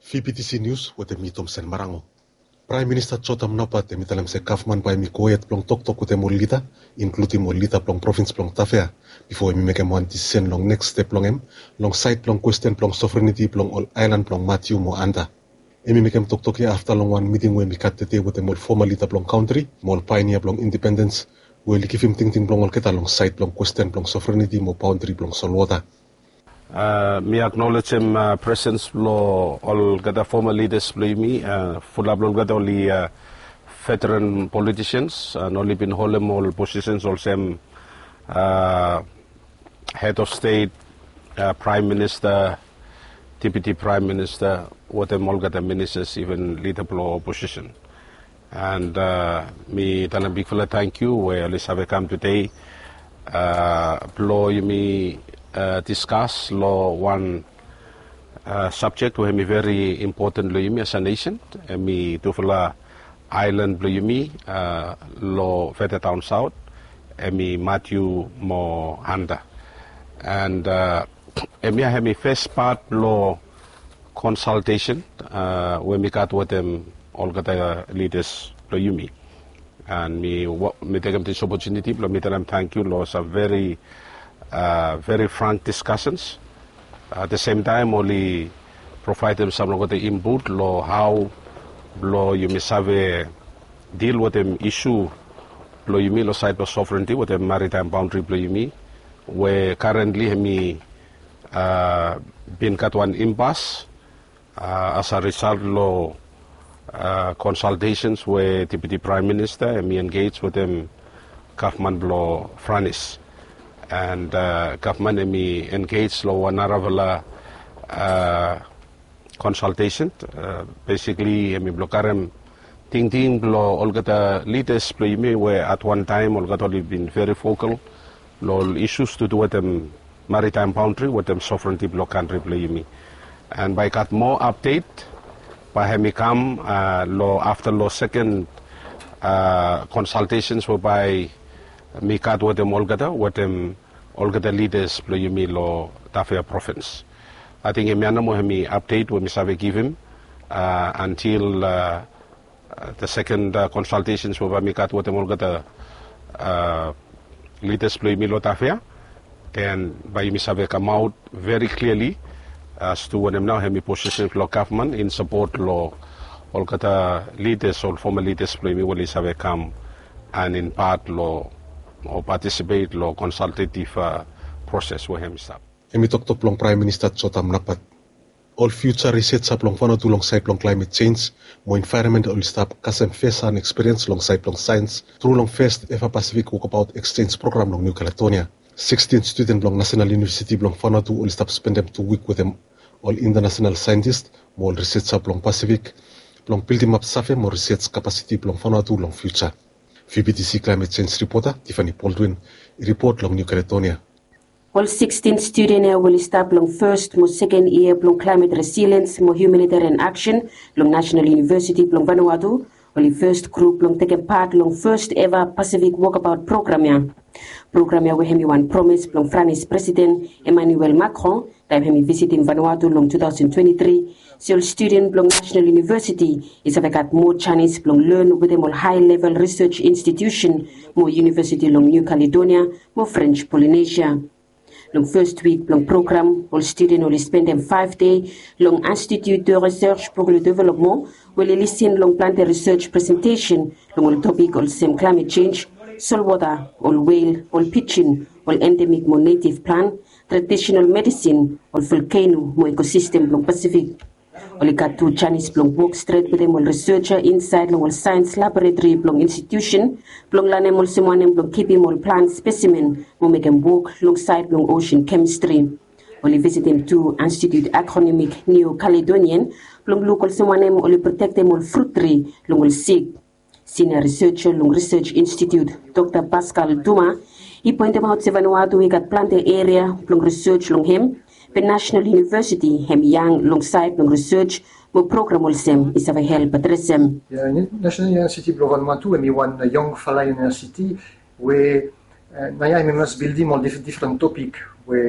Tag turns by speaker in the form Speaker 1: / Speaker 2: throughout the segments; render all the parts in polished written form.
Speaker 1: VPTC News wate mi Thomson Marango. Prime Minister Chotam Napat te mitalam se kafman pa mi koyet plong tok wate molita, including molita plong province plong Tafea, before mi make one decision long next step plong em, long site plong question plong sovereignty plong all island plong Matthew mo anda. Emi make tok ya after long one meeting we mi katete wate mol formalita plong country, mol pioneer plong independence, we li kifim ting plong all keta long site plong question plong sovereignty mo boundary plong solwata.
Speaker 2: Me acknowledge him presence lo all gada former leaders play me full of gada only veteran politicians and only been holem all positions all same head of state, prime minister, deputy prime minister, what them all gada ministers, even leader of opposition. And me tell a big fella thank you where at least have come today. Me discuss law one subject where me very important lo yumi as a nation me tufala island lo yumi lo Feta Town South me Matthew mo anda and me have me first part lo consultation where me got with them all got leaders lo yumi and me take them this opportunity lo me tell them thank you lo some very frank discussions. At the same time, only provide them some of the input, lo how lo you may have deal with them issue, lo you mean lo side of sovereignty with the maritime boundary, lo you mean, where currently me been got one impasse as a result lo consultations where Deputy Prime Minister and me engaged with them government lo Franis. And government me engaged lo wanaravela consultation basically me blokarem ting lo all gata leaders play me where at one time all gata been very focal lo issues to do with them maritime boundary with them sovereignty block country play me and by got more update by me come lo after lo second consultations whereby me cut with them all gata leaders play you me lo Tafea province. I think me update when me save give him until the second consultations whereby me cut with them all gata leaders play me lo Tafea. Then by me save come out very clearly as to when now have me position lo government in support lo all gata leaders or former leaders play me will save come and in part lo or participate lo consultative process with him stop.
Speaker 1: Emi tok plong Prime Minister Chotam Napat. All future research sa plong fano tulong sa plong climate change, mo environment all stop kasem first hand experience long sa plong science through long first ever Pacific Walkabout exchange program long New Caledonia. 16 student long National University plong fano to all stop spend them 2 weeks with them all international scientists, mo all research sa plong Pacific, plong building up safe mo research capacity plong fano to long future. VPTC Climate Change Reporter Tiffany Baldwin report long New Caledonia.
Speaker 3: All 16 students will start long first mo second year long climate resilience mo humanitarian action long National University long Vanuatu. Only first group long taken part long first ever Pacific Walkabout program ya. Program ya we hemi one promise long France's President Emmanuel Macron that hemi visiting Vanuatu long 2023. So student long National University is have got more Chinese long learn with them all high level research institution more University long New Caledonia more French Polynesia. Long first week long program all student will spend them 5 days long Institut de Recherche pour le Développement will listen long plant research presentation long all topic all same climate change, saltwater, all whale, all pitching, all endemic more native plant, traditional medicine, all volcano more ecosystem long Pacific. Only got 2 Chinese long work straight with them all researcher inside long science laboratory long institution long lanem all someone long keeping all plant specimen mo make them work long side long ocean chemistry. Only visit them to Institute Agronomique Neo Caledonian long local someone only protect them all fruit tree long all seed. Senior researcher long research institute Dr. Pascal Duma he pointed out Vanuatu we got planted area long research long him. The National University hem young alongside long research mo program olsem is have help adressem.
Speaker 4: National University Vanuatu and one young fella university where naya must building on different topic where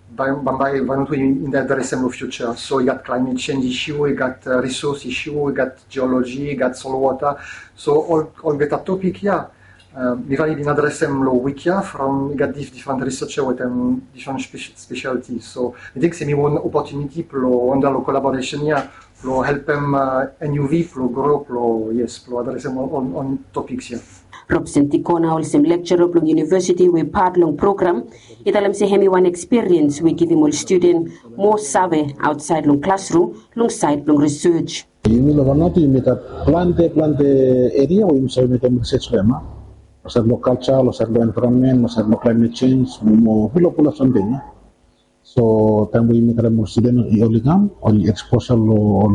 Speaker 4: Bambai Vanuatu in the Adresem future. So you got climate change issue, you got resource issue, you got geology, you got soil water. So all that topic, yeah. We valid in Adresem lo wikia from you got different researcher with different specialties. So I think it's one opportunity for under collaboration here. Pro help them NUV, pro grow, pro yes, pro Adresem on topics here.
Speaker 3: Robson Tikona also lecturer from university we part long program. Italam se hemi one experience we give him all student more savvy outside long classroom, long side long research.
Speaker 5: Ini lo vanatu imita plante area we imsa imita research lema. Lo ser lo culture, lo ser lo environment, lo ser lo climate change, mo pula sondenya. So tambo imita mo student ioligam, oli exposure lo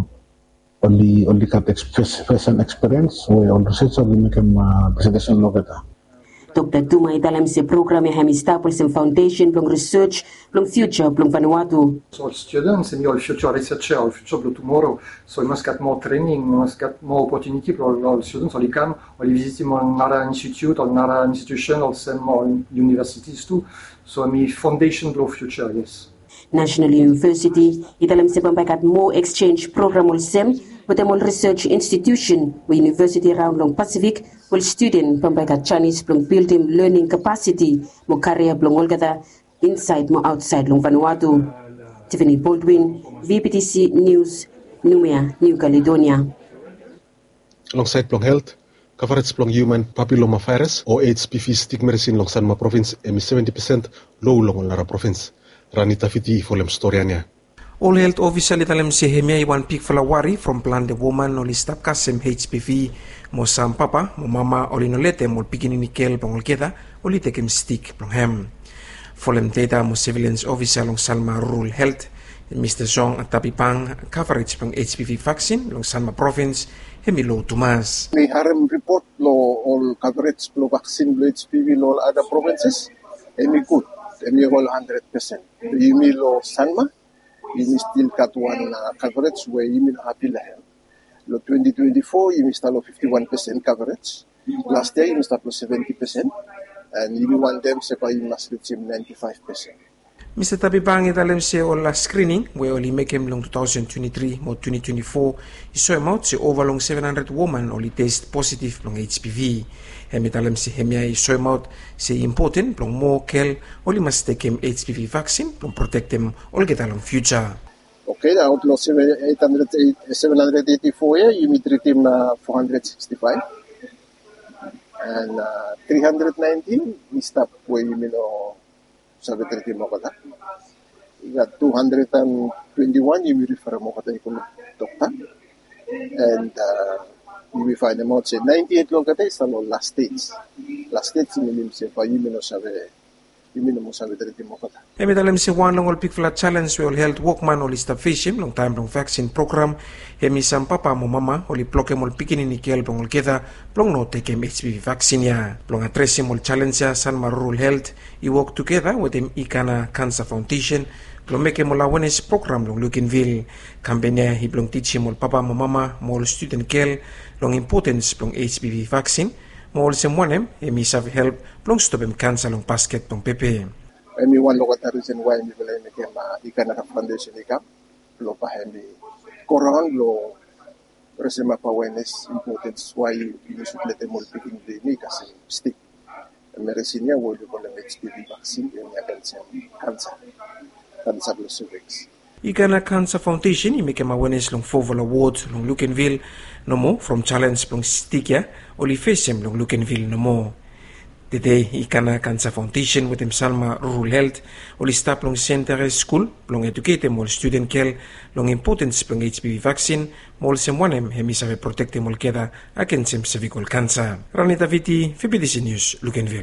Speaker 5: only got first-hand experience we on research we make presentation lo kita.
Speaker 3: Dr. Duma italam se program e hemi staples and foundation long research long future long Vanuatu.
Speaker 4: So all students and all future researcher, all future for tomorrow. So you must get more training, you must get more opportunity for all students. All come, all visit another institute, or another institution, or some more universities too. So I mean foundation for future, yes.
Speaker 3: National University, italam se pambakat more exchange program also with them all research institution with university around long Pacific will student pambakat Chinese long build him learning capacity mo career long olgada inside mo outside long Vanuatu. Tiffany Baldwin, VPTC News, Numea, New Caledonia.
Speaker 1: Alongside long health, coverage long human papillomavirus or HPV stigmaticin long Sanma province emi 70% low long Lara province. Ranita Fiti for Storiania.
Speaker 6: All health official italem si hemia iwan pik falawari from plan the woman oli stap kasem HPV mo sam papa mo mama oli nolete mo pikini nikel pangol keda oli tekem stick plong hem. Folem data mo surveillance officer long Salma Rural Health Mr. Zong at Tapipang coverage pang HPV vaccine long Salma province hemi low tumas.
Speaker 7: We harem report lo all coverage lo vaccine lo HPV lo other provinces hemi good. Emi all 100%. Yumi lo Sanma, yumi still got one coverage where yumi no happy lahem. Lo 2024 yumi still 51% coverage. Last year yumi still 70%, and yumi one them sepa yumi must reach 95%.
Speaker 6: Mr. Tapipang italem se all screening where only make him long 2023 or 2024 iso amount se over long 700 women only test positive long HPV. Hemitalem si hemia iso amount se important long more kel only must take him HPV vaccine long protect them all get along future.
Speaker 7: Okay, the outlaw 784 here, you may treat him 465. And 319, we stop where you know, sabi treat him over that. You got 221, you may refer him over the doctor. And you will find them out, say 98 long kata is all last states. Last states, you may say, for you may know, sabi.
Speaker 6: Emi dalam si one long all pick flat challenge we all health workman all staff fishing long time long vaccine program emi sam papa mo mama all block em all picking in kel long all keda long no take em HPV vaccine ya long address em all challenge ya San Rural Health I work together with them Ikana Cancer Foundation long make em all awareness program long Lukinville campaign hi long teach em all papa mo mama mo all student kel long importance long HPV vaccine Mall sem one emi save help long stop em cancer long basket long pepe.
Speaker 7: Emi one look at the reason why me bela me kema Ikana Foundation ikam lo pa hemi koran lo resema pa awareness importance why you should let them all picking the ni kasi stick. Meresinya wo lo ko HPV vaccine yung cancer lo cervix.
Speaker 6: Ikana Cancer Foundation I make awareness long Foval Award long Lukenville no more from challenge long Stikia oli facem long Lukenville no more. Today Ikana Cancer Foundation with them Salma Rural Health oli stop long center school long educate them all student care long importance long HPV vaccine mol sem one hemi save protect them all keda against cervical cancer. Ranita Viti VPTC News Lukenville.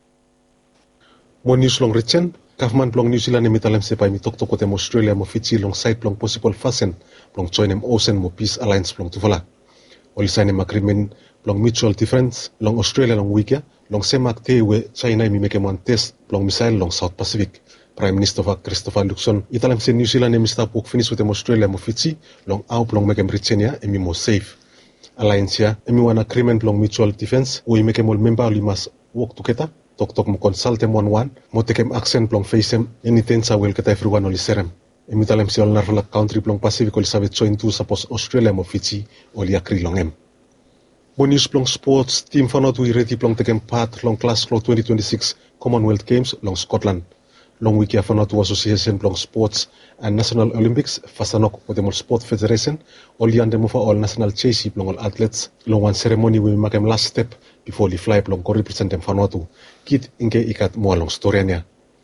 Speaker 1: Mo news long Richen Government long New Zealand emi talem sepa emi tok tem Australia mo Fiji long side long possible fasten long join em Ocean mo Peace Alliance long tuvala. Oli sign em agreement long mutual defense long Australia long week long semak te we China emi make one test long missile long South Pacific. Prime Minister Christopher Luxon italem se New Zealand emi stop work finish with em Australia mo Fiji long out long make em Britannia emi mo safe. Alliance ya emi one agreement long mutual defense we make em all member oli mas work together tok mo consultem one mo tekem accent plong facem intensa wel kata everyone oli serem. Emitalem si ol narvala country plong Pacific oli sabe join tu sapos Australia mo Fiji oli akri long em. Bonus plong sports team fanot we ready plong tekem part long Glasgow 2026 Commonwealth Games long Scotland. Long wiki fanot association plong sports and National Olympics fasanok potemol sport federation oli ande mo fa all national chase plong all athletes long one ceremony we makem last step before the fly plong ko represent them fanotu kit inke ikat mo long storyania.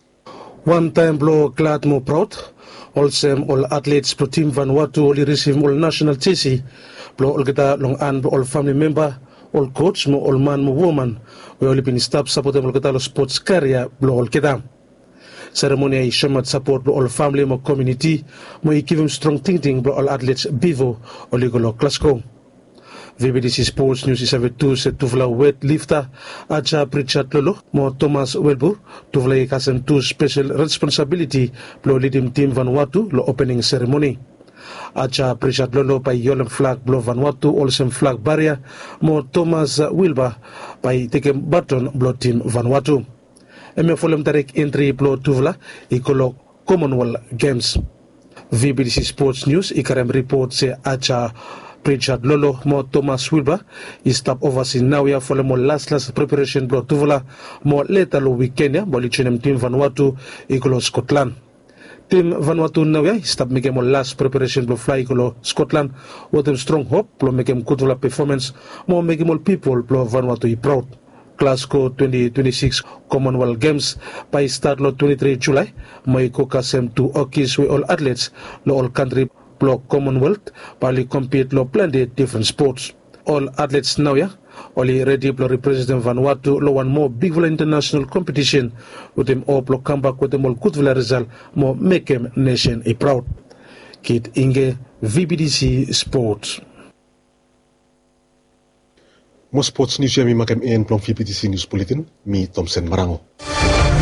Speaker 8: One time blow glad mo proud. All athletes pro team Vanuatu only receive all national chase. Blow all kita long an all family member, all coach mo all man mo woman. We only been staff support mo kita sports career blow all kita. Ceremony ay shamat support blow all family mo community mo give him strong thinking blow all athletes bivo only go Glasgow. VBDC Sports News is tu se tuvla weight lifter aja Richard Lolo mo Thomas Welbur tuvla kasem tu special responsibility blow leading team Vanuatu lo opening ceremony. Aja Richard Lolo by Yolem flag blow Vanuatu also flag barrier mo Thomas Wilbur by taking baton blow team Vanuatu. Eme folem direct entry blow tuvla ikolo Commonwealth Games. VBDC Sports News ikarem report se aja Richard Lolo mo Thomas Wilbur is stop overseeing now ya for mo last preparation blow tuvala mo later lo weekend ya mo lichenem team Vanuatu ikolo Scotland. Team Vanuatu now ya stop make mo last preparation blow fly ikolo Scotland with them strong hope blow make him good performance mo make all people blow Vanuatu i proud. Glasgow 2026 Commonwealth Games by start lo 23 July mo ikokasem to okis we all athletes lo all country block Commonwealth bali compete lo plenty different sports. All athletes now ya only ready to represent Vanuatu lo one more big international competition with them all block come back with them all good result more make them nation a proud. Kit Inge VBDC Sports.
Speaker 1: Mo sports news ya mi makem en plong VBDC News Bulletin mi Thompson Marango.